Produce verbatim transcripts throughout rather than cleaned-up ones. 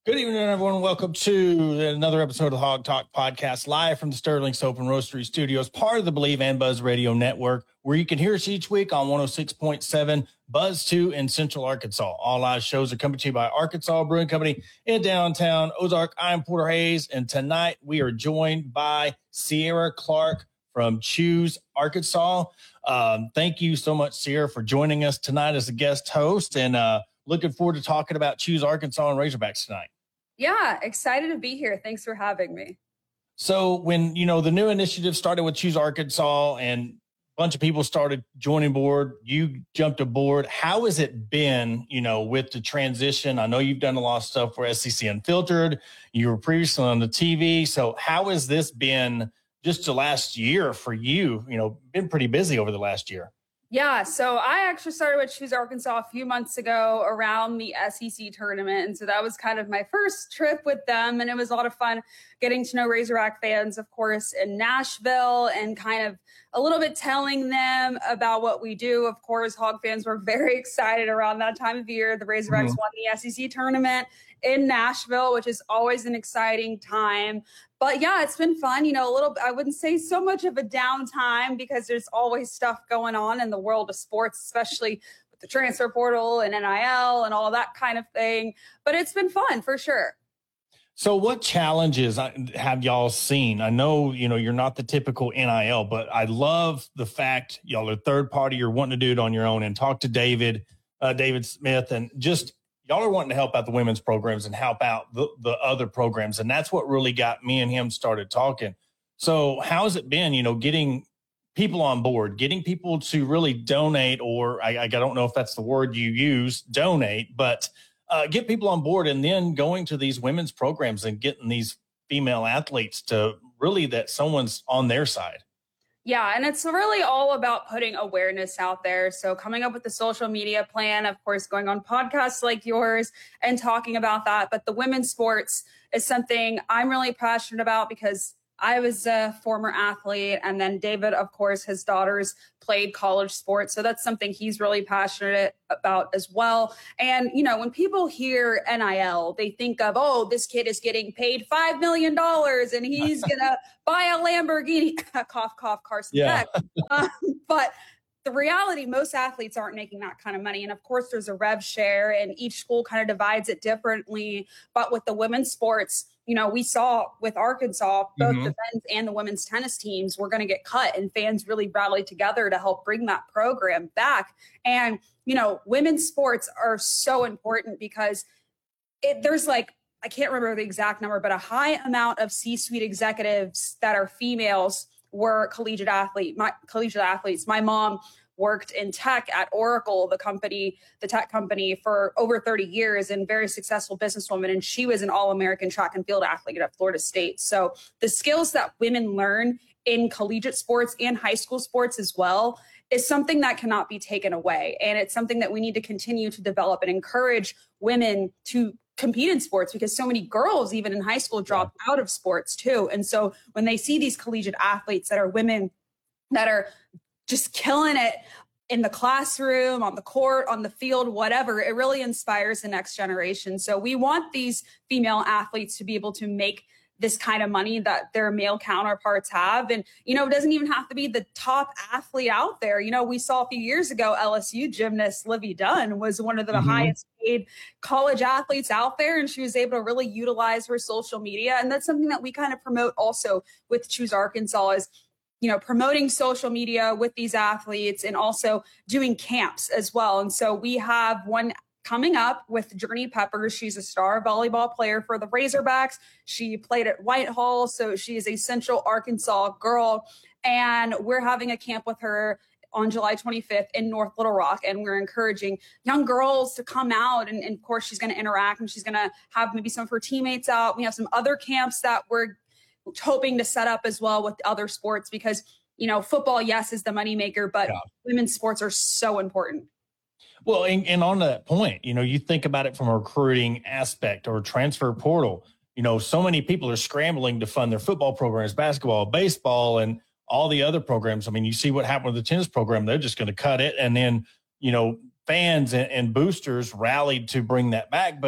Good evening, everyone. Welcome to another episode of the Hog Talk Podcast, live from the Sterling Soap and Roastery Studios, part of the Believe and Buzz Radio Network, where you can hear us each week on one oh six point seven Buzz two in Central Arkansas. All live shows are coming to you by Arkansas Brewing Company in downtown Ozark. I'm Porter Hayes, and tonight we are joined by Sierra Clark from Choose Arkansas. Um, thank you so much, Sierra, for joining us tonight as a guest host, and uh, looking forward to talking about Choose Arkansas and Razorbacks tonight. Yeah, excited to be here. Thanks for having me. So when, you know, the new initiative started with Choose Arkansas and a bunch of people started joining board, you jumped aboard. How has it been, you know, with the transition? I know you've done a lot of stuff for S E C Unfiltered. You were previously on the T V. So how has this been just the last year for you? You know, been pretty busy over the last year. Yeah, so I actually started with Choose Arkansas a few months ago around the S E C tournament. And so that was kind of my first trip with them. And it was a lot of fun getting to know Razorback fans, of course, in Nashville, and kind of a little bit telling them about what we do. Of course, Hog fans were very excited around that time of year. The Razorbacks mm-hmm. won the S E C tournament in Nashville, which is always an exciting time. But yeah, it's been fun. You know, a little, I wouldn't say so much of a downtime because there's always stuff going on in the world of sports, especially with the transfer portal and N I L and all that kind of thing. But it's been fun for sure. So what challenges have y'all seen? I know, you know, you're not the typical N I L, but I love the fact y'all are third party. You're wanting to do it on your own, and talk to David, uh, David Smith, and just y'all are wanting to help out the women's programs and help out the, the other programs. And that's what really got me and him started talking. So how's it been, you know, getting people on board, getting people to really donate, or I, I don't know if that's the word you use, donate, but uh, get people on board, and then going to these women's programs and getting these female athletes to really that someone's on their side. Yeah, and it's really all about putting awareness out there. So coming up with the social media plan, of course, going on podcasts like yours and talking about that. But the women's sports is something I'm really passionate about because I was a former athlete. And then David, of course, his daughters played college sports. So that's something he's really passionate about as well. And, you know, when people hear N I L, they think of, oh, this kid is getting paid five million dollars and he's going to buy a Lamborghini. cough, cough, Carson yeah. Beck. Um, but the reality, most athletes aren't making that kind of money. And of course, there's a rev share, and each school kind of divides it differently. But with the women's sports, you know, we saw with Arkansas, both mm-hmm. the men's and the women's tennis teams were going to get cut, and fans really rallied together to help bring that program back. And, you know, women's sports are so important because it, there's like, I can't remember the exact number, but a high amount of C-suite executives that are females were collegiate athlete, my collegiate athletes. My mom worked in tech at Oracle, the company, the tech company, for over thirty years, and very successful businesswoman. And she was an all-American track and field athlete at Florida State. So the skills that women learn in collegiate sports and high school sports as well is something that cannot be taken away. And it's something that we need to continue to develop and encourage women to compete in sports, because so many girls, even in high school, drop yeah. out of sports too. And so when they see these collegiate athletes that are women that are just killing it in the classroom, on the court, on the field, whatever, it really inspires the next generation. So we want these female athletes to be able to make this kind of money that their male counterparts have. And, you know, it doesn't even have to be the top athlete out there. You know, we saw a few years ago, L S U gymnast Livy Dunn was one of the mm-hmm. highest paid college athletes out there. And she was able to really utilize her social media. And that's something that we kind of promote also with Choose Arkansas is, you know, promoting social media with these athletes and also doing camps as well. And so we have one coming up with Journey Peppers. She's a star volleyball player for the Razorbacks. She played at Whitehall, so she is a Central Arkansas girl. And we're having a camp with her on July twenty-fifth in North Little Rock. And we're encouraging young girls to come out. And, and of course, she's going to interact, and she's going to have maybe some of her teammates out. We have some other camps that we're hoping to set up as well with other sports because, you know, football, yes, is the moneymaker, but yeah. women's sports are so important. Well, and, and on that point, you know, you think about it from a recruiting aspect or transfer portal, you know, so many people are scrambling to fund their football programs, basketball, baseball, and all the other programs. I mean, you see what happened with the tennis program. They're just going to cut it. And then, you know, fans and, and boosters rallied to bring that back. But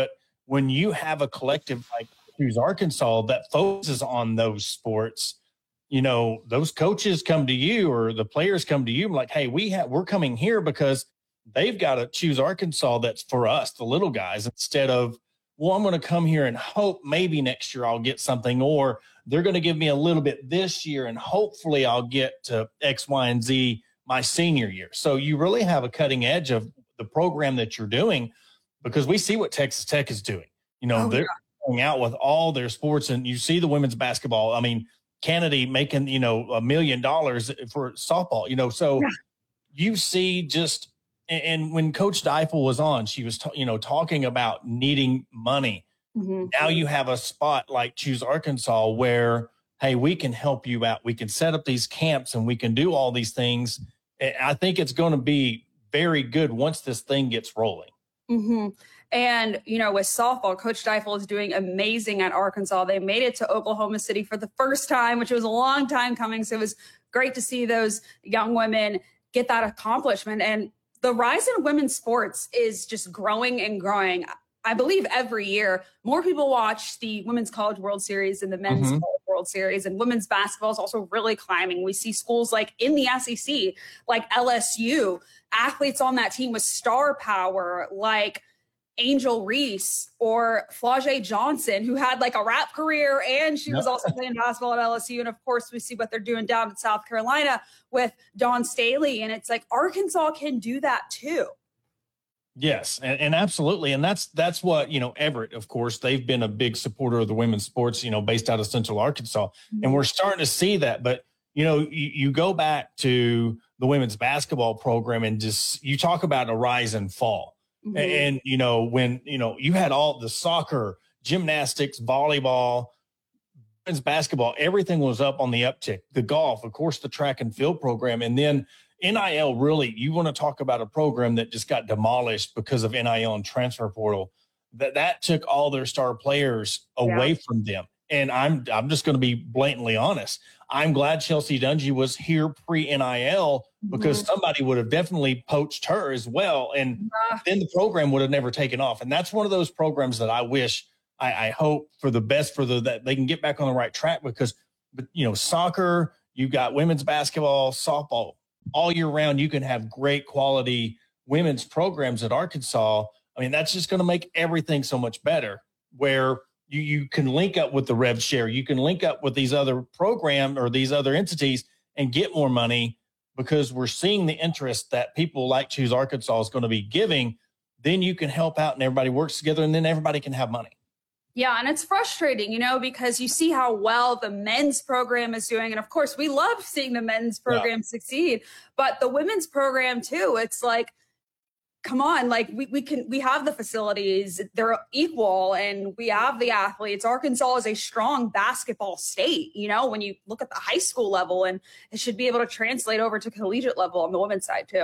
when you have a collective like Choose Arkansas that focuses on those sports, you know, those coaches come to you or the players come to you like, hey, we have, we're coming here because they've got to Choose Arkansas that's for us, the little guys, instead of, well, I'm going to come here and hope maybe next year I'll get something, or they're going to give me a little bit this year and hopefully I'll get to X, Y, and Z my senior year. So you really have a cutting edge of the program that you're doing, because we see what Texas Tech is doing. You know, oh, they're yeah. going out with all their sports, and you see the women's basketball. I mean, Kennedy making, you know, a million dollars for softball, you know, so yeah. you see just, and when Coach Deifel was on, she was, you know, talking about needing money. Mm-hmm. Now you have a spot like Choose Arkansas where, hey, we can help you out. We can set up these camps and we can do all these things. And I think it's going to be very good once this thing gets rolling. Mm-hmm. And, you know, with softball, Coach Deifel is doing amazing at Arkansas. They made it to Oklahoma City for the first time, which was a long time coming. So it was great to see those young women get that accomplishment. And the rise in women's sports is just growing and growing. I believe every year more people watch the Women's College World Series and the Men's mm-hmm. College World Series, and women's basketball is also really climbing. We see schools like in the S E C, like L S U, athletes on that team with star power, like Angel Reese or Flau'jae Johnson, who had like a rap career and she yep. was also playing basketball at L S U. And of course, we see what they're doing down in South Carolina with Dawn Staley. And it's like Arkansas can do that too. Yes, and, and absolutely. And that's that's what, you know, Everett, of course, they've been a big supporter of the women's sports, you know, based out of Central Arkansas. Mm-hmm. And we're starting to see that. But, you know, you, you go back to the women's basketball program and just you talk about a rise and fall. Mm-hmm. And, and, you know, when, you know, you had all the soccer, gymnastics, volleyball, women's basketball, everything was up on the uptick. The golf, of course, the track and field program. And then N I L, really, you want to talk about a program that just got demolished because of N I L and transfer portal, that that took all their star players away yeah. from them. And I'm I'm just going to be blatantly honest. I'm glad Chelsea Dungy was here pre-N I L because mm-hmm. somebody would have definitely poached her as well. And yeah. then the program would have never taken off. And that's one of those programs that I wish, I, I hope for the best for the that they can get back on the right track because, you know, soccer, you've got women's basketball, softball, all year round, you can have great quality women's programs at Arkansas. I mean, that's just going to make everything so much better where you, you can link up with the rev share. You can link up with these other program or these other entities and get more money because we're seeing the interest that people like Choose Arkansas is going to be giving. Then you can help out and everybody works together and then everybody can have money. Yeah, and it's frustrating, you know, because you see how well the men's program is doing. And of course, we love seeing the men's program yeah. succeed, but the women's program too, it's like, come on, like we, we can, we have the facilities, they're equal and we have the athletes. Arkansas is a strong basketball state, you know, when you look at the high school level, and it should be able to translate over to collegiate level on the women's side too.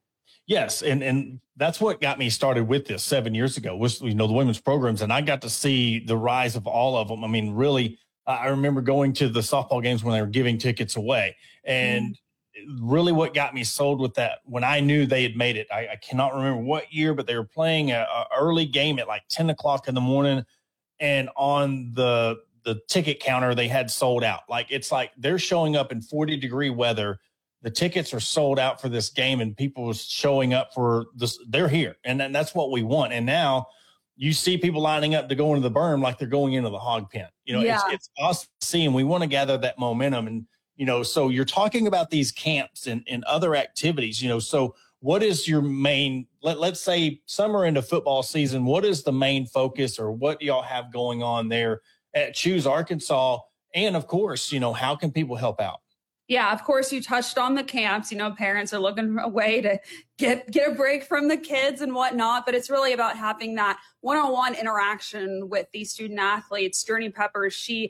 Yes, and and that's what got me started with this seven years ago was, you know, the women's programs, and I got to see the rise of all of them. I mean, really, uh, I remember going to the softball games when they were giving tickets away, and mm. really what got me sold with that when I knew they had made it, I, I cannot remember what year, but they were playing a, a early game at like ten o'clock in the morning, and on the the ticket counter they had sold out. Like it's like they're showing up in forty degree weather. The tickets are sold out for this game and people are showing up for this. They're here. And then that's what we want. And now you see people lining up to go into the berm like they're going into the hog pen. You know, yeah. it's, it's awesome to see, and we want to gather that momentum. And, you know, so you're talking about these camps and, and other activities, you know, so what is your main, let, let's say summer into football season, what is the main focus or what y'all have going on there at Choose Arkansas? And of course, you know, how can people help out? Yeah, of course, you touched on the camps. You know, parents are looking for a way to get get a break from the kids and whatnot, but it's really about having that one-on-one interaction with these student athletes. Journey Peppers, she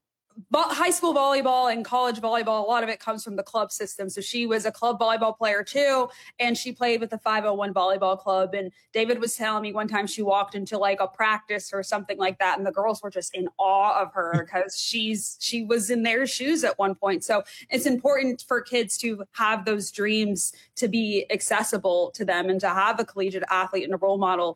high school volleyball and college volleyball, a lot of it comes from the club system. So she was a club volleyball player too, and she played with the five oh one volleyball club. And David was telling me one time she walked into like a practice or something like that, and the girls were just in awe of her because she's she was in their shoes at one point. So it's important for kids to have those dreams to be accessible to them and to have a collegiate athlete and a role model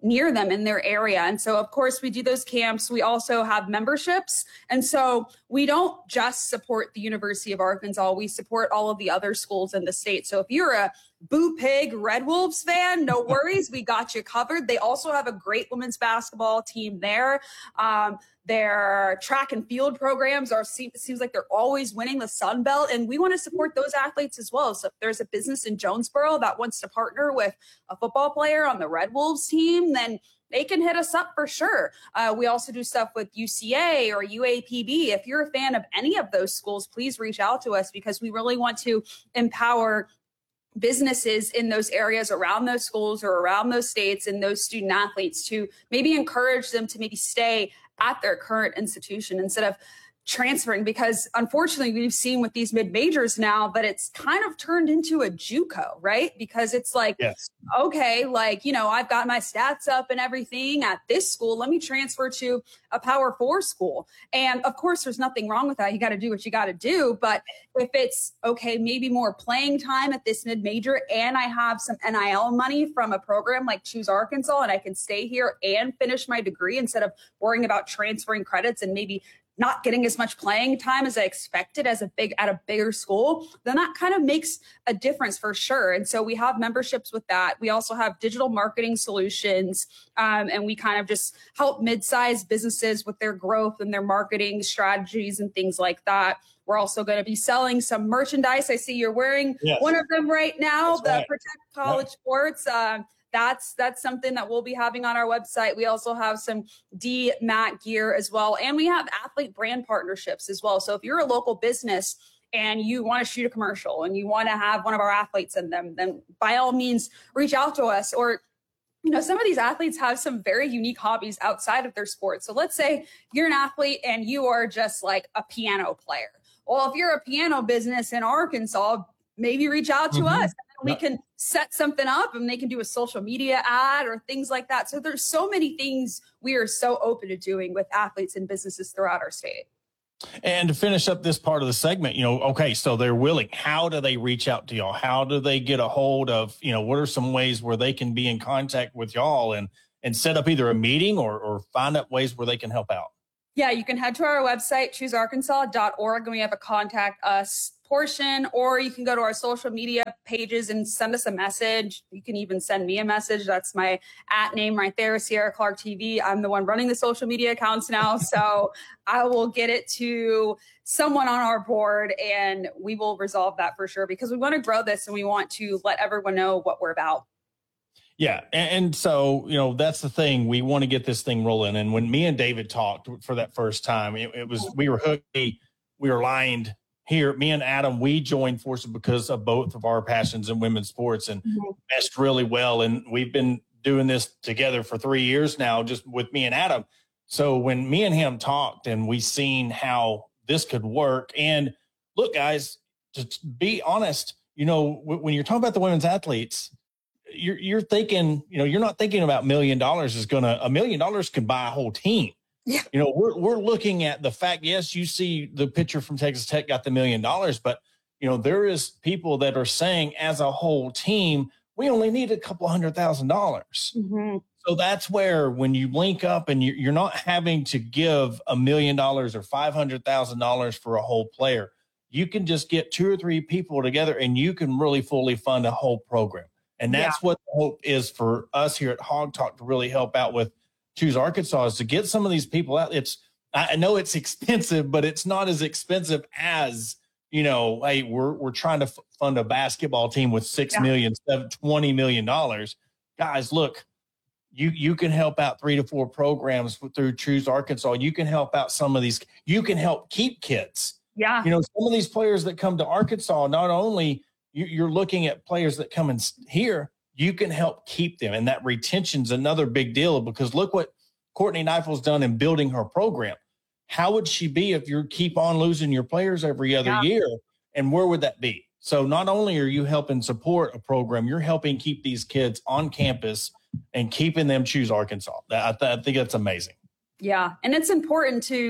near them in their area. And so, of course, we do those camps. We also have memberships. And so we don't just support the University of Arkansas. We support all of the other schools in the state. So if you're a Boo Pig Red Wolves fan, no worries. We got you covered. They also have a great women's basketball team there. Um, their track and field programs are, seems like they're always winning the Sun Belt, and we want to support those athletes as well. So if there's a business in Jonesboro that wants to partner with a football player on the Red Wolves team, then they can hit us up for sure. Uh, we also do stuff with U C A or U A P B. If you're a fan of any of those schools, please reach out to us, because we really want to empower businesses in those areas around those schools or around those states and those student athletes to maybe encourage them to maybe stay at their current institution instead of transferring, because unfortunately we've seen with these mid-majors now that it's kind of turned into a JUCO, right? Because it's like, yes. okay, like, you know, I've got my stats up and everything at this school. Let me transfer to a Power Four school. And of course, there's nothing wrong with that. You got to do what you got to do. But if it's, okay, maybe more playing time at this mid-major and I have some N I L money from a program like Choose Arkansas and I can stay here and finish my degree instead of worrying about transferring credits and maybe not getting as much playing time as I expected as a big at a bigger school, then that kind of makes a difference for sure. And so we have memberships with that. We also have digital marketing solutions, um, and we kind of just help mid-sized businesses with their growth and their marketing strategies and things like that. We're also going to be selling some merchandise. I see you're wearing yes. one of them right now, That's the right. Protect College yeah. Sports. Uh, That's that's something that we'll be having on our website. We also have some D M A T gear as well. And we have athlete brand partnerships as well. So if you're a local business and you want to shoot a commercial and you want to have one of our athletes in them, then by all means, reach out to us. Or, you know, some of these athletes have some very unique hobbies outside of their sport. So let's say you're an athlete and you are just like a piano player. Well, if you're a piano business in Arkansas, maybe reach out to mm-hmm. us. We can set something up and they can do a social media ad or things like that. So there's so many things we are so open to doing with athletes and businesses throughout our state. And to finish up this part of the segment, you know, okay, so they're willing. How do they reach out to y'all? How do they get a hold of, you know, what are some ways where they can be in contact with y'all and, and set up either a meeting or, or find out ways where they can help out? Yeah, you can head to our website, choose arkansas dot org, and we have a contact us portion, or you can go to our social media pages and send us a message. You can even send me a message. That's my at name right there, Sierra Clark T V. I'm the one running the social media accounts now. So I will get it to someone on our board and we will resolve that for sure, because we want to grow this and we want to let everyone know what we're about. Yeah. And, and so, you know, that's the thing. We want to get this thing rolling. And when me and David talked for that first time, it, it was, we were hooked, we were lined here. Me and Adam, we joined forces because of both of our passions in women's sports and mm-hmm. meshed really well. And we've been doing this together for three years now, just with me and Adam. So when me and him talked and we seen how this could work, and look, guys, to be honest, you know, when you're talking about the women's athletes, You're you're thinking, you know, you're not thinking about million dollars is going to, a million dollars can buy a whole team. Yeah. You know, we're, we're looking at the fact, yes, you see the picture from Texas Tech got the million dollars, but, you know, there is people that are saying as a whole team, we only need a couple hundred thousand dollars. Mm-hmm. So that's where when you link up and you, you're not having to give a million dollars or five hundred thousand dollars for a whole player, you can just get two or three people together and you can really fully fund a whole program. And that's yeah. what the hope is for us here at Hog Talk to really help out with Choose Arkansas, is to get some of these people out. It's, I know it's expensive, but it's not as expensive as, you know, hey, we're, we're trying to f- fund a basketball team with six yeah. million, seven, twenty million dollars. Guys, look, you, you can help out three to four programs through Choose Arkansas. You can help out some of these, you can help keep kids. Yeah. You know, some of these players that come to Arkansas, not only you're looking at players that come in here, you can help keep them. And that retention's another big deal, because look what Courtney Neifel's done in building her program. How would she be if you keep on losing your players every other yeah. year? And where would that be? So not only are you helping support a program, you're helping keep these kids on campus and keeping them choose Arkansas. I, th- I think that's amazing. Yeah. And it's important to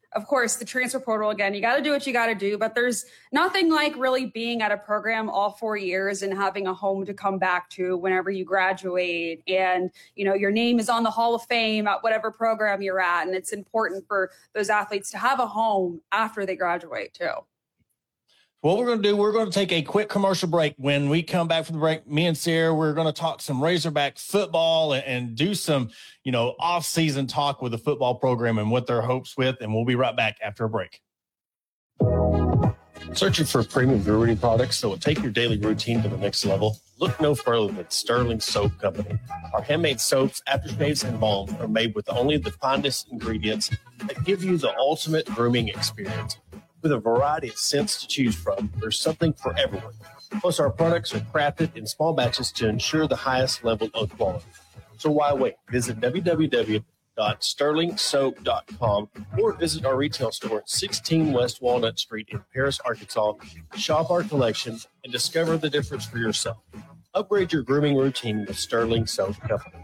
of course, the transfer portal, again, you got to do what you got to do, but there's nothing like really being at a program all four years and having a home to come back to whenever you graduate. And, you know, your name is on the Hall of Fame at whatever program you're at. And it's important for those athletes to have a home after they graduate too. What we're going to do, we're going to take a quick commercial break. When we come back from the break, me and Sierra, we're going to talk some Razorback football and, and do some, you know, off-season talk with the football program and what their hopes with, and we'll be right back after a break. Searching for premium brewery products that will take your daily routine to the next level? Look no further than Sterling Soap Company. Our handmade soaps, aftershaves, and balms are made with only the finest ingredients that give you the ultimate grooming experience. With a variety of scents to choose from, there's something for everyone. Plus, our products are crafted in small batches to ensure the highest level of quality. So why wait? Visit w w w dot sterling soap dot com or visit our retail store at sixteen West Walnut Street in Paris, Arkansas. Shop our collection and discover the difference for yourself. Upgrade your grooming routine with Sterling Soap Company.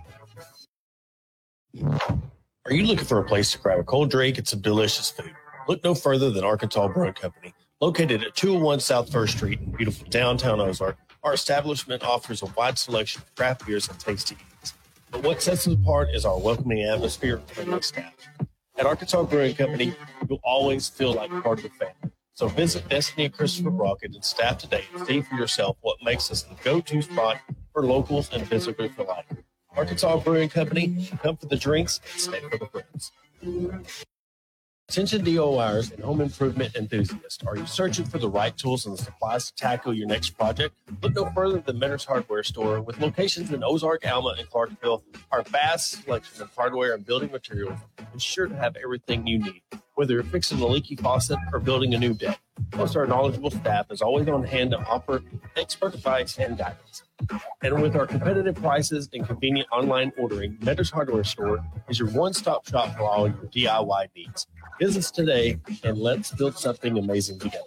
Are you looking for a place to grab a cold drink and some delicious food? Look no further than Arkansas Brewing Company. Located at two oh one South First Street in beautiful downtown Ozark, our establishment offers a wide selection of craft beers and tasty eats. But what sets us apart is our welcoming atmosphere and friendly staff. At Arkansas Brewing Company, you'll always feel like part of the family. So visit Destiny and Christopher Brockett and staff today and see for yourself what makes us the go-to spot for locals and visitors alike. Arkansas Brewing Company, come for the drinks and stay for the friends. Attention D O Rs and home improvement enthusiasts. Are you searching for the right tools and the supplies to tackle your next project? Look no further than Mentor's Hardware Store. With locations in Ozark, Alma, and Clarksville, our vast selection of hardware and building materials is sure to have everything you need, whether you're fixing a leaky faucet or building a new deck. Plus, our knowledgeable staff is always on hand to offer expert advice and guidance. And with our competitive prices and convenient online ordering, Mentor's Hardware Store is your one-stop shop for all your D I Y needs. Visit us today and let's build something amazing together.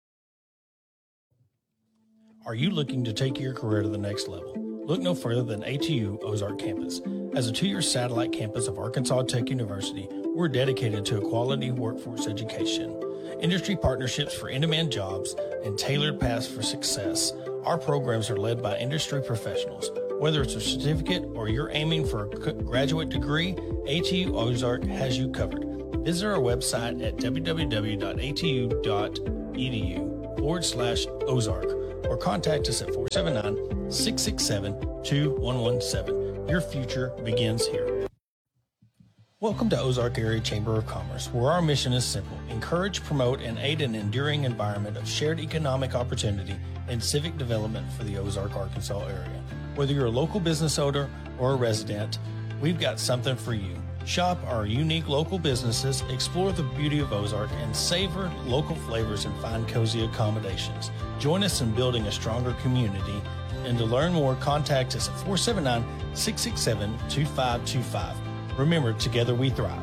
Are you looking to take your career to the next level? Look no further than A T U Ozark Campus. As a two-year satellite campus of Arkansas Tech University, we're dedicated to a quality workforce education, industry partnerships for in-demand jobs, and tailored paths for success. Our programs are led by industry professionals. Whether it's a certificate or you're aiming for a graduate degree, A T U Ozark has you covered. Visit our website at w w w dot a t u dot e d u forward slash Ozark or contact us at four seven nine, six six seven, two one one seven. Your future begins here. Welcome to Ozark Area Chamber of Commerce, where our mission is simple: encourage, promote, and aid an enduring environment of shared economic opportunity and civic development for the Ozark, Arkansas area. Whether you're a local business owner or a resident, we've got something for you. Shop our unique local businesses, explore the beauty of Ozark, and savor local flavors and find cozy accommodations. Join us in building a stronger community. And to learn more, contact us at four seven nine, six six seven, two five two five. Remember, together we thrive.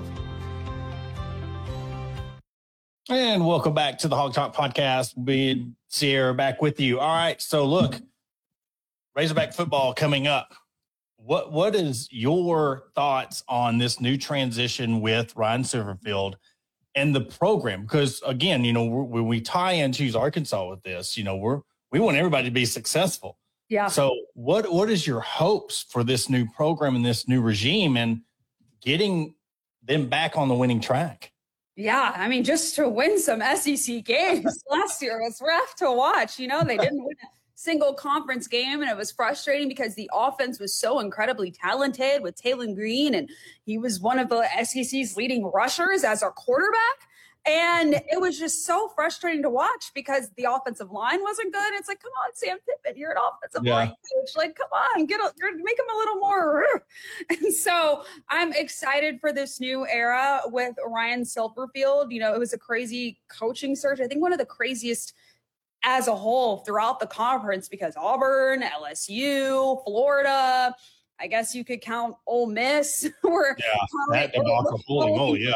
And welcome back to the Hog Talk Podcast. We Sierra back with you. All right, so look, Razorback football coming up. What what is your thoughts on this new transition with Ryan Silverfield and the program? Because again, you know, when we tie in Choose Arkansas with this, you know, we're we want everybody to be successful. Yeah. So what what is your hopes for this new program and this new regime and getting them back on the winning track? Yeah, I mean, just to win some S E C games last year was rough to watch. You know, they didn't win a single conference game, and it was frustrating because the offense was so incredibly talented with Taylon Green, and he was one of the S E C's leading rushers as our quarterback. And it was just so frustrating to watch because the offensive line wasn't good. It's like, come on, Sam Pittman, you're an offensive yeah. line coach. Like, come on, get a, make him a little more. And so I'm excited for this new era with Ryan Silverfield. You know, it was a crazy coaching search. I think one of the craziest as a whole throughout the conference because Auburn, L S U, Florida, I guess you could count Ole Miss. Or yeah, that debacle, holy moly, yeah.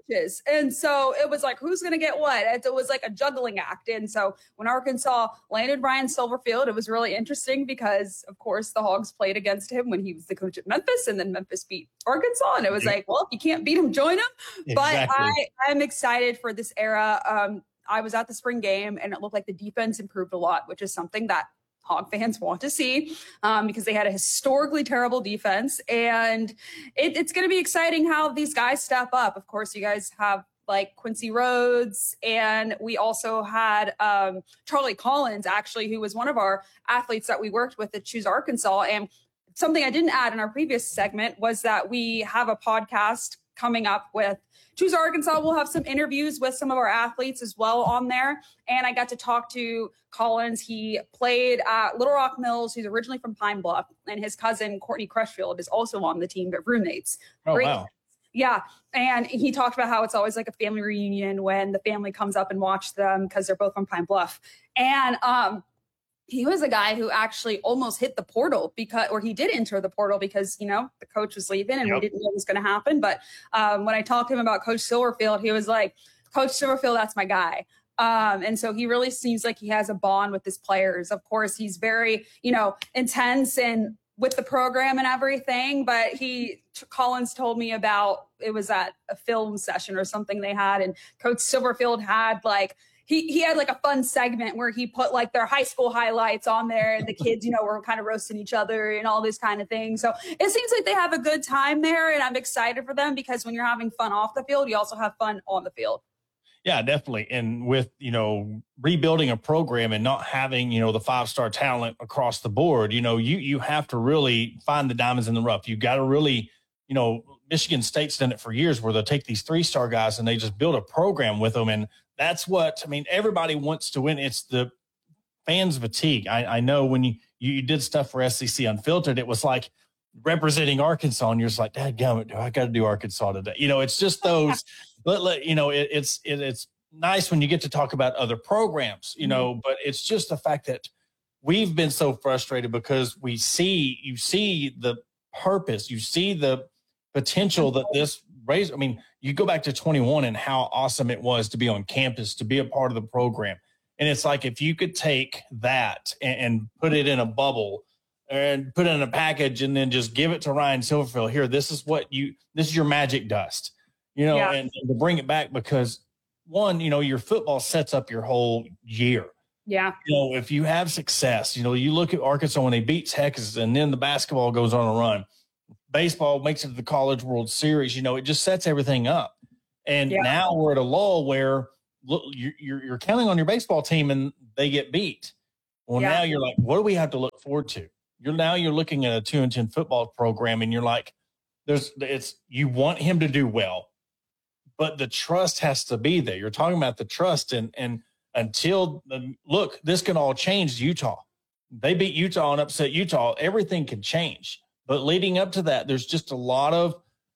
coaches. And so it was like, who's going to get what? It was like a juggling act. And so when Arkansas landed Ryan Silverfield, it was really interesting because, of course, the Hogs played against him when he was the coach at Memphis, and then Memphis beat Arkansas. And it was yeah. like, well, if you can't beat him, join him. Exactly. But I, I'm excited for this era. Um, I was at the spring game, and it looked like the defense improved a lot, which is something that Hog fans want to see um, because they had a historically terrible defense. And it, it's going to be exciting how these guys step up. Of course, you guys have like Quincy Rhodes, and we also had um, Charlie Collins, actually, who was one of our athletes that we worked with at Choose Arkansas. And something I didn't add in our previous segment was that we have a podcast coming up with Choose Arkansas. We'll have some interviews with some of our athletes as well on there. And I got to talk to Collins. He played at Little Rock Mills. He's originally from Pine Bluff, and his cousin Courtney Crutchfield is also on the team, but roommates. Oh, Great. Wow. Yeah. And he talked about how it's always like a family reunion when the family comes up and watch them because they're both from Pine Bluff. And um, he was a guy who actually almost hit the portal because, or he did enter the portal because, you know, the coach was leaving and yep. we didn't know what was going to happen. But um, when I talked to him about Coach Silverfield, he was like, Coach Silverfield, that's my guy. Um, and so he really seems like he has a bond with his players. Of course, he's very, you know, intense and with the program and everything. But he, Collins told me about, it was at a film session or something they had. And Coach Silverfield had like, He he had like a fun segment where he put like their high school highlights on there, and the kids, you know, were kind of roasting each other and all this kind of thing. So it seems like they have a good time there, and I'm excited for them because when you're having fun off the field, you also have fun on the field. Yeah, definitely. And with, you know, rebuilding a program and not having, you know, the five-star talent across the board, you know, you you have to really find the diamonds in the rough. You got to really, you know, Michigan State's done it for years where they'll take these three-star guys and they just build a program with them. And that's what, I mean, everybody wants to win. It's the fans fatigue. I, I know when you, you did stuff for S E C Unfiltered, it was like representing Arkansas and you're just like, dadgummit, do I got to do Arkansas today? You know, it's just those, let, let, you know, it, it's, it, it's nice when you get to talk about other programs, you know, mm-hmm. but it's just the fact that we've been so frustrated because we see, you see the purpose, you see the potential that this raise. I mean, you go back to twenty-one and how awesome it was to be on campus, to be a part of the program. And it's like, if you could take that and, and put it in a bubble and put it in a package and then just give it to Ryan Silverfield, here, this is what you, this is your magic dust, you know, yeah. and, and to bring it back because one, you know, your football sets up your whole year. Yeah. You know, if you have success, you know, you look at Arkansas when they beat Texas and then the basketball goes on a run. Baseball makes it to the College World Series, you know, it just sets everything up. And yeah. now we're at a lull where look, you're, you're, you're counting on your baseball team and they get beat. Well, yeah. now you're like, what do we have to look forward to? You're now you're looking at a two and ten football program and you're like, there's, it's, you want him to do well, but the trust has to be there. You're talking about the trust and, and until the, look, this can all change Utah. They beat Utah and upset Utah. Everything can change. But leading up to that, there's just a lot of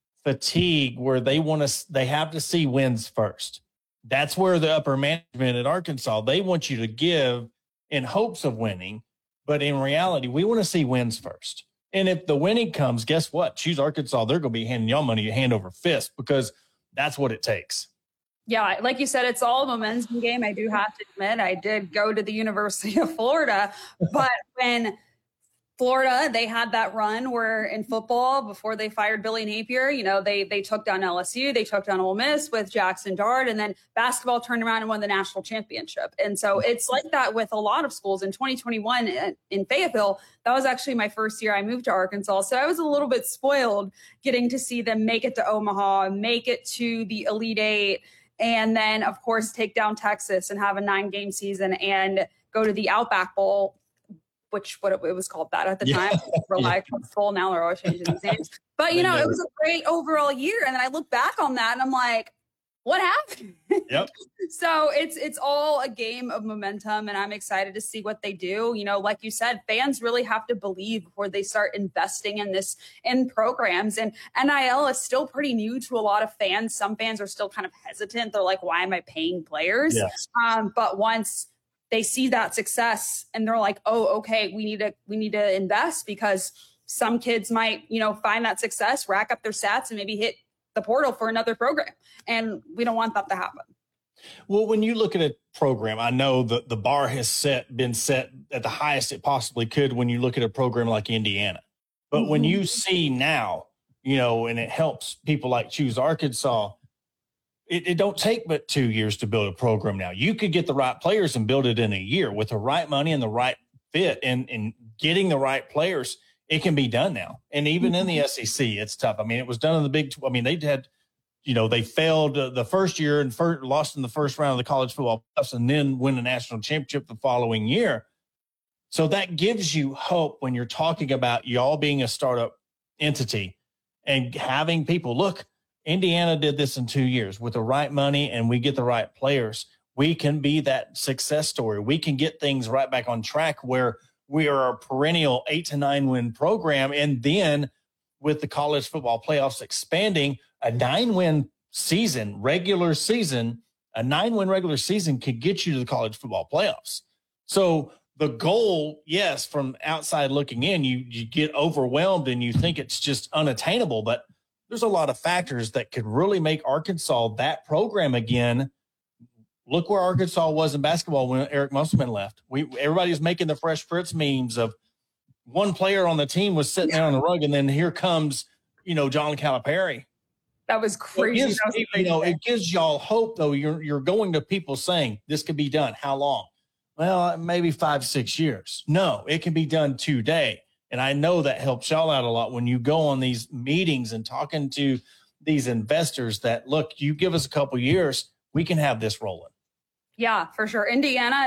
fatigue where they want to, they have to see wins first. That's where the upper management at Arkansas, they want you to give in hopes of winning. But in reality, we want to see wins first. And if the winning comes, guess what? Choose Arkansas. They're going to be handing y'all money hand over fist because that's what it takes. Yeah, like you said, it's all a momentum game. I do have to admit, I did go to the University of Florida, but when Florida, they had that run where in football before they fired Billy Napier, you know, they they took down L S U, they took down Ole Miss with Jackson Dart, and then basketball turned around and won the national championship. And so it's like that with a lot of schools. In twenty twenty-one in Fayetteville, that was actually my first year I moved to Arkansas. So I was a little bit spoiled getting to see them make it to Omaha, make it to the Elite Eight, and then, of course, take down Texas and have a nine-game season and go to the Outback Bowl, which what it, it was called that at the time. Yeah. Rely Bowl. Now they're always changing these names. But, you know, it was a great overall year. And then I look back on that and I'm like, what happened? Yep. So it's it's all a game of momentum, and I'm excited to see what they do. You know, like you said, fans really have to believe before they start investing in this in programs. And N I L is still pretty new to a lot of fans. Some fans are still kind of hesitant. They're like, why am I paying players? Yes. Um, but once they see that success and they're like, oh, okay, we need to we need to invest because some kids might, you know, find that success, rack up their stats and maybe hit the portal for another program. And we don't want that to happen. Well, when you look at a program, I know that the bar has set been set at the highest it possibly could when you look at a program like Indiana. But mm-hmm. when you see now, you know, and it helps people like Choose Arkansas, it, it don't take but two years to build a program now. You could get the right players and build it in a year with the right money and the right fit and, and getting the right players. It can be done now. And even mm-hmm. in the S E C, it's tough. I mean, it was done in the Big – I mean, they had – you know, they failed uh, the first year and first, lost in the first round of the college football playoffs and then win the national championship the following year. So that gives you hope when you're talking about y'all being a startup entity and having people look, Indiana did this in two years with the right money and we get the right players. We can be that success story. We can get things right back on track where we are a perennial eight to nine win program. And then with the college football playoffs expanding, a nine-win season, regular season, a nine-win regular season could get you to the college football playoffs. So the goal, yes, from outside looking in, you you get overwhelmed and you think it's just unattainable, but there's a lot of factors that could really make Arkansas that program again. Look where Arkansas was in basketball when Eric Musselman left. We everybody's making the Fresh Prince memes of one player on the team was sitting there on the rug, and then here comes, you know, John Calipari. That was crazy. It gives, that was you know, it gives y'all hope, though. You're you're going to people saying this could be done. How long? Well, maybe five, six years. No, it can be done today. And I know that helps y'all out a lot when you go on these meetings and talking to these investors that, look, you give us a couple years, we can have this rolling. Yeah, for sure. Indiana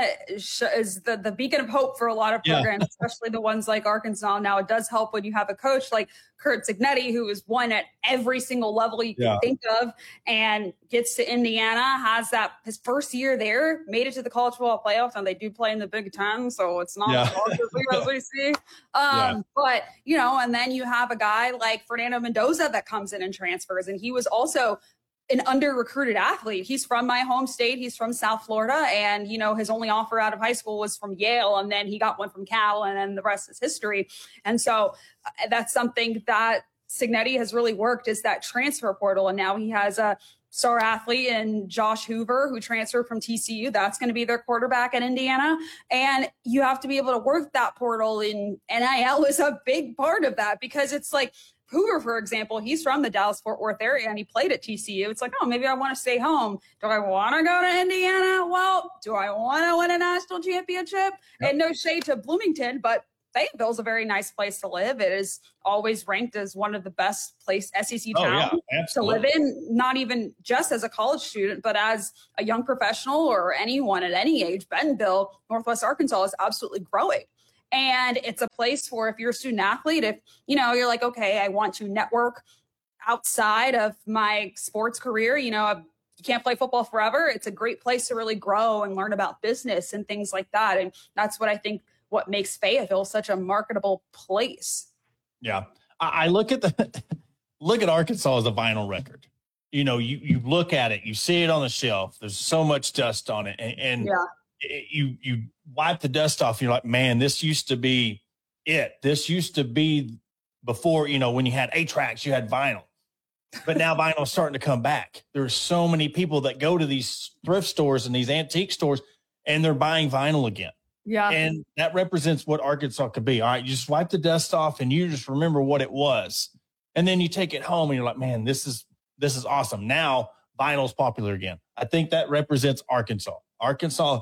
is the, the beacon of hope for a lot of programs, yeah. especially the ones like Arkansas. Now, it does help when you have a coach like Curt Cignetti, who has won at every single level you can yeah. think of, and gets to Indiana, has that his first year there, made it to the college football playoffs, and they do play in the Big Ten, so it's not yeah. as we see. Um, yeah. But, you know, and then you have a guy like Fernando Mendoza that comes in and transfers, and he was also an under-recruited athlete. He's from my home state. He's from South Florida. And, you know, his only offer out of high school was from Yale. And then he got one from Cal, and then the rest is history. And so uh, that's something that Cignetti has really worked, is that transfer portal. And now he has a star athlete in Josh Hoover, who transferred from T C U. That's going to be their quarterback at Indiana. And you have to be able to work that portal, and N I L is a big part of that, because it's like, Hoover, for example, he's from the Dallas-Fort Worth area, and he played at T C U. It's like, oh, maybe I want to stay home. Do I want to go to Indiana? Well, do I want to win a national championship? Yep. And no shade to Bloomington, but Fayetteville's a very nice place to live. It is always ranked as one of the best place S E C towns oh, yeah, to live in, not even just as a college student, but as a young professional or anyone at any age. Bentonville, Northwest Arkansas, is absolutely growing. And it's a place for, if you're a student athlete, if, you know, you're like, okay, I want to network outside of my sports career, you know, you can't play football forever. It's a great place to really grow and learn about business and things like that. And that's what I think what makes Fayetteville such a marketable place. Yeah. I look at the, look at Arkansas as a vinyl record. You know, you, you look at it, you see it on the shelf. There's so much dust on it. And, and yeah. it, you, you wipe the dust off. You're like, man, this used to be it. This used to be before, you know, when you had eight tracks, you had vinyl. But now vinyl's starting to come back. There's so many people that go to these thrift stores and these antique stores, and they're buying vinyl again. Yeah. And that represents what Arkansas could be. All right, you just wipe the dust off and you just remember what it was. And then you take it home and you're like, man, this is this is awesome. Now vinyl's popular again. I think that represents Arkansas. Arkansas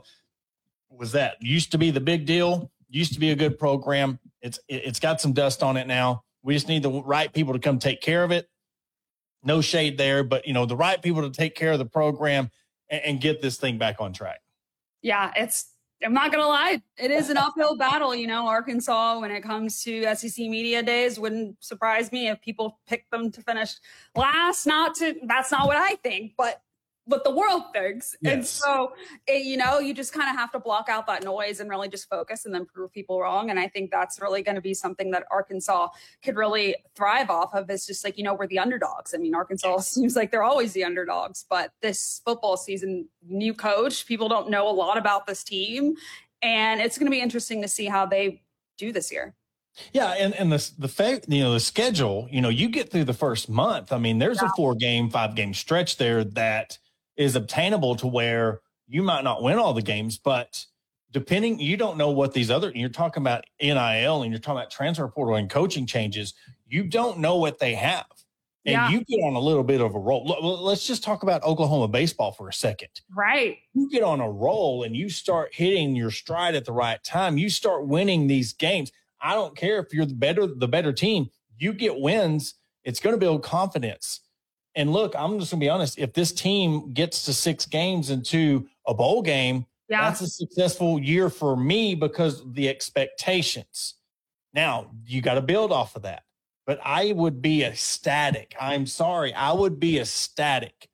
was that. Used to be the big deal, used to be a good program. It's it's got some dust on it now. We just need the right people to come take care of it. No shade there, but, you know, the right people to take care of the program and, and get this thing back on track. Yeah, it's, I'm not going to lie, it is an uphill battle. You know, Arkansas, when it comes to S E C Media Days, wouldn't surprise me if people pick them to finish last. Not to, that's not what I think, but what the world thinks. Yes. And so, it, you know, you just kind of have to block out that noise and really just focus and then prove people wrong. And I think that's really going to be something that Arkansas could really thrive off of. It's just like, you know, we're the underdogs. I mean, Arkansas seems like they're always the underdogs, but this football season, new coach, people don't know a lot about this team. And it's going to be interesting to see how they do this year. Yeah, and and the the fact, you know, the schedule, you know, you get through the first month. I mean, there's Yeah. a four game, five game stretch there that is obtainable to where you might not win all the games, but depending, you don't know what these other, you're talking about N I L and you're talking about transfer portal and coaching changes. You don't know what they have. And Yeah. you get on a little bit of a roll. L- Let's just talk about Oklahoma baseball for a second. Right. You get on a roll and you start hitting your stride at the right time. You start winning these games. I don't care if you're the better, the better team, you get wins. It's going to build confidence. And look, I'm just going to be honest. If this team gets to six games into a bowl game, Yeah. that's a successful year for me because of the expectations. Now you got to build off of that, but I would be ecstatic. I'm sorry. I would be ecstatic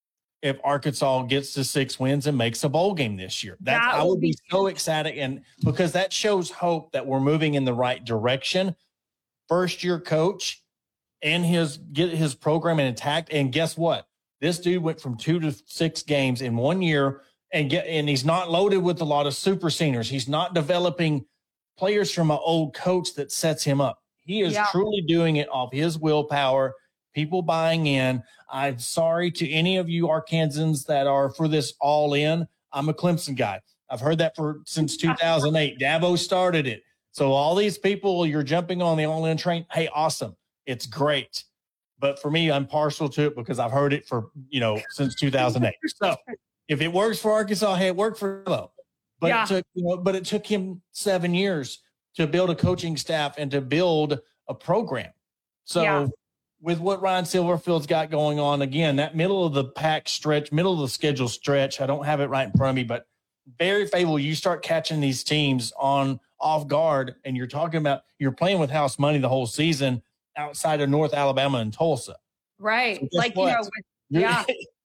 if Arkansas gets to six wins and makes a bowl game this year. That, That I would would be be- so ecstatic, and because that shows hope that we're moving in the right direction. First year coach and his get his program intact. And guess what? This dude went from two to six games in one year, and get and he's not loaded with a lot of super seniors. He's not developing players from an old coach that sets him up. He is Yeah. truly doing it off his willpower, people buying in. I'm sorry to any of you Arkansans that are for this all in. I'm a Clemson guy. I've heard that for since two thousand eight. Dabo started it. So all these people, you're jumping on the all in train. Hey, awesome. It's great. But for me, I'm partial to it because I've heard it for, you know, since two thousand eight. So if it works for Arkansas, hey, it worked for Lo. But Yeah. it took, you know, but it took him seven years to build a coaching staff and to build a program. So Yeah. with what Ryan Silverfield's got going on, again, that middle of the pack stretch, middle of the schedule stretch, I don't have it right in front of me, but very favorable. You start catching these teams on off guard, and you're talking about you're playing with house money the whole season outside of North Alabama and Tulsa. Right. So guess Like, you what? know, with- You're Yeah.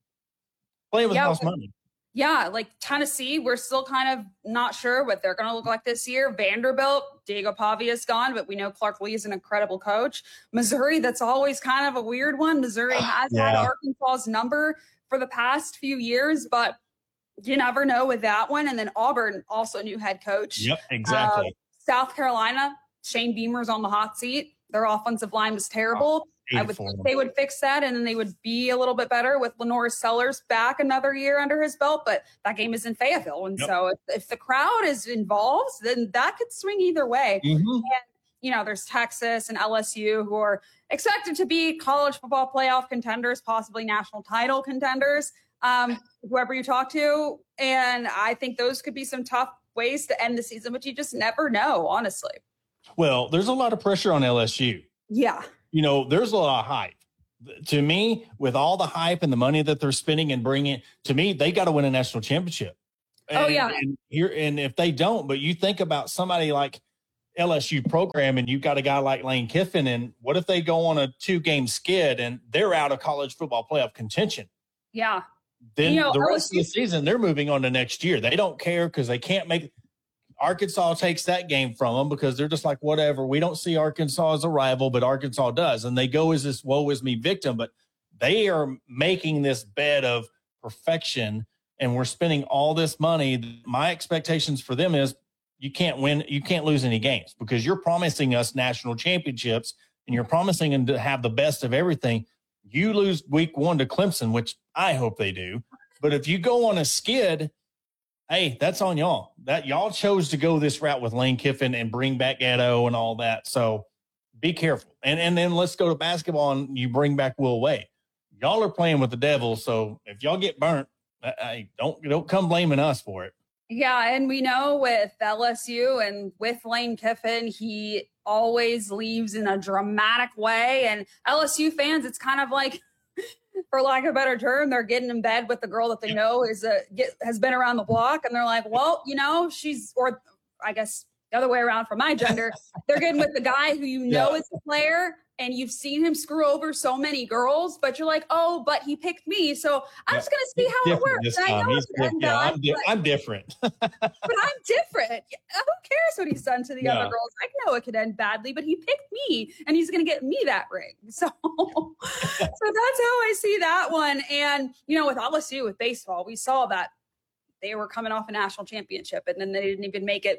playing with Yeah, house with- money. yeah, like Tennessee, we're still kind of not sure what they're going to look like this year. Vanderbilt, Diego Pavia is gone, but we know Clark Lee is an incredible coach. Missouri, that's always kind of a weird one. Missouri has had Yeah. Arkansas's number for the past few years, but you never know with that one. And then Auburn, also new head coach. Yep, exactly. Uh, South Carolina, Shane Beamer's on the hot seat. Their offensive line was terrible. I Hated would for think them. they would fix that, and then they would be a little bit better with Lenore Sellers back another year under his belt. But that game is in Fayetteville, and Yep. so if, if the crowd is involved, then that could swing either way. Mhm. You know, there's Texas and L S U who are expected to be college football playoff contenders, possibly national title contenders. Um, whoever you talk to, and I think those could be some tough ways to end the season, but you just never know, honestly. Well, there's a lot of pressure on L S U. Yeah. You know, there's a lot of hype. To me, with all the hype and the money that they're spending and bringing, to me, they got to win a national championship. Oh, And- yeah. And here, and if they don't, but you think about somebody like L S U program, and you've got a guy like Lane Kiffin, and what if they go on a two-game skid and they're out of college football playoff contention? Yeah. Then You know, the rest L S U of the season, they're moving on to next year. They don't care because they can't make. Arkansas takes that game from them because they're just like, whatever. We don't see Arkansas as a rival, but Arkansas does. And they go as this woe is me victim, but they are making this bed of perfection, and we're spending all this money. My expectations for them is you can't win, you can't lose any games because you're promising us national championships and you're promising them to have the best of everything. You lose week one to Clemson, which I hope they do. But if you go on a skid, hey, that's on y'all. That y'all chose to go this route with Lane Kiffin and bring back Edo and all that. So be careful. And and then let's go to basketball, and you bring back Will Wade. Y'all are playing with the devil. So if y'all get burnt, hey, don't don't come blaming us for it. Yeah, and we know with L S U and with Lane Kiffin, he always leaves in a dramatic way. And L S U fans, it's kind of like, for lack of a better term, they're getting in bed with the girl that they know is a get, has been around the block, and they're like, well, you know, she's, or I guess the other way around for my gender, they're getting with the guy who you know Yeah. is a player, and you've seen him screw over so many girls, but you're like, oh, but he picked me, so I'm Yeah. just gonna see how it Different works. this And I time. know He's it's an diff- yeah, end I'm, di- but- I'm different. but I'm different. Who cares what he's done to the Yeah. other girls? I know it could end badly, but he picked me, and he's going to get me that ring. So, so that's how I see that one. And you know, with L S U with baseball, we saw that they were coming off a national championship, and then they didn't even make it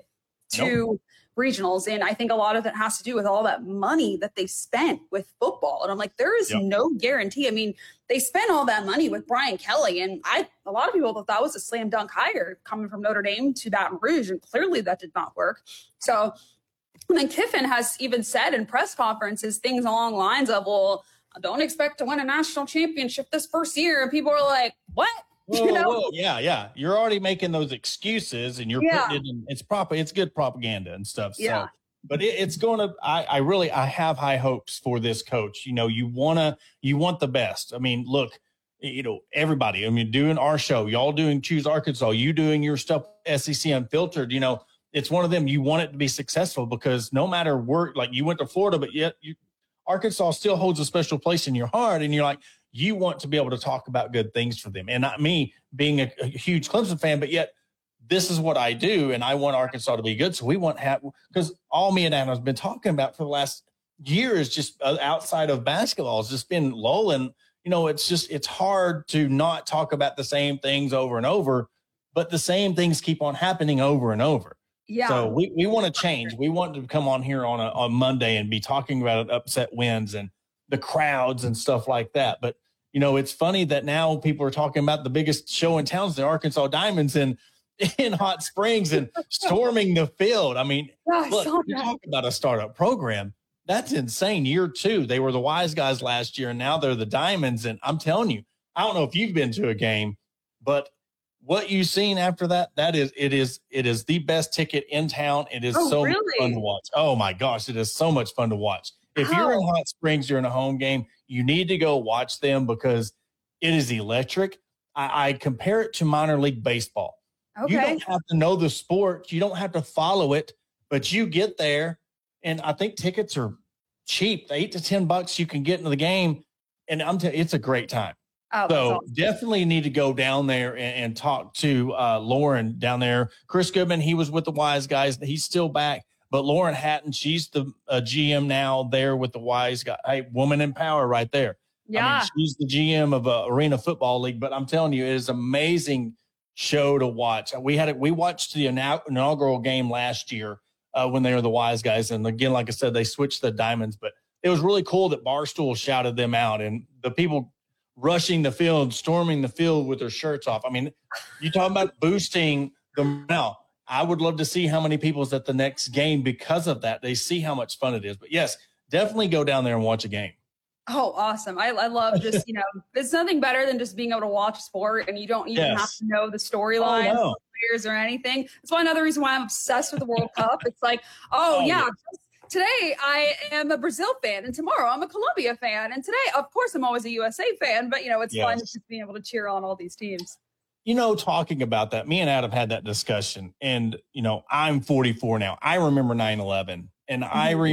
to Nope. regionals. And I think a lot of it has to do with all that money that they spent with football. And I'm like, there is Yep. no guarantee. I mean, they spent all that money with Brian Kelly. And I, a lot of people thought that was a slam dunk hire coming from Notre Dame to Baton Rouge. And clearly that did not work. So, and then Kiffin has even said in press conferences things along the lines of, well, I don't expect to win a national championship this first year. And people are like, what? Whoa, You know? whoa, yeah, yeah. You're already making those excuses, and you're Yeah. putting it in. It's proper. It's good propaganda and stuff. Yeah. So, but it, it's going to. I, I really, I have high hopes for this coach. You know, you wanna, you want the best. I mean, look, you know, everybody. I mean, doing our show, y'all doing Choose Arkansas, you doing your stuff, S E C Unfiltered. You know, it's one of them. You want it to be successful because no matter where, like you went to Florida, but yet you, Arkansas still holds a special place in your heart, and you're like, you want to be able to talk about good things for them. And not me being a, a huge Clemson fan, but yet this is what I do. And I want Arkansas to be good. So we want to have, because all me and Adam has been talking about for the last year is just uh, outside of basketball. It's just been lulling. You know, it's just, it's hard to not talk about the same things over and over, but the same things keep on happening over and over. Yeah. So we, we want to change. We want to come on here on a, on Monday and be talking about upset wins and the crowds and stuff like that. But, you know, it's funny that now people are talking about the biggest show in town is the Arkansas Diamonds in, in Hot Springs and storming the field. I mean, Yeah, I look, saw you that. talk about a startup program. That's insane. Year two, they were the Wise Guys last year, and now they're the Diamonds. And I'm telling you, I don't know if you've been to a game, but what you've seen after that, that is, it is, it is the best ticket in town. It is Oh, so really? much fun to watch. Oh my gosh, it is so much fun to watch. If you're in Wow. Hot Springs during a home game, you need to go watch them because it is electric. I, I compare it to minor league baseball. You Okay. don't have to know the sport. You don't have to follow it, but you get there. And I think tickets are cheap. Eight to ten bucks, you can get into the game. And I'm telling you, it's a great time. Oh, that's So awesome. definitely need to go down there and, and talk to uh, Lauren down there. Chris Goodman, he was with the Wise Guys. He's still back. But Lauren Hatton, she's the uh, G M now there with the Wise Guy. Hey, woman in power right there. Yeah. I mean, she's the G M of uh, Arena Football League. But I'm telling you, it is an amazing show to watch. We had it. We watched the inau- inaugural game last year uh, when they were the Wise Guys. And again, like I said, they switched the Diamonds. But it was really cool that Barstool shouted them out. And the people rushing the field, storming the field with their shirts off. I mean, you talking about boosting the morale. I would love to see how many people's at the next game because of that. They see how much fun it is. But yes, definitely go down there and watch a game. Oh, awesome. I, I love just, you know, there's nothing better than just being able to watch sport and you don't even Yes. have to know the Oh, storyline, no. players or anything. That's why another reason why I'm obsessed with the World Cup. It's like, oh, Oh, yeah, yeah. just today I am a Brazil fan and tomorrow I'm a Colombia fan. And today, of course, I'm always a U S A fan, but, you know, it's fun Yes. just being able to cheer on all these teams. You know, talking about that, me and Adam had that discussion. And, you know, I'm forty-four now. I remember nine eleven. And I Mhm. remember